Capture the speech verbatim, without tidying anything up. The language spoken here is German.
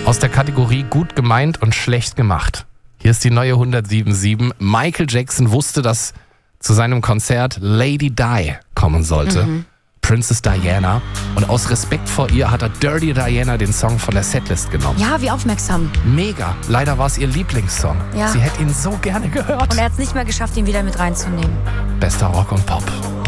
aus der Kategorie gut gemeint und schlecht gemacht. Hier ist die neue hundertsieben Komma sieben. Michael Jackson wusste, dass zu seinem Konzert Lady Di kommen sollte. Mhm. Princess Diana. Und aus Respekt vor ihr hat er Dirty Diana den Song von der Setlist genommen. Ja, wie aufmerksam. Mega. Leider war es ihr Lieblingssong. Ja. Sie hätte ihn so gerne gehört. Und er hat es nicht mehr geschafft, ihn wieder mit reinzunehmen. Bester Rock und Pop.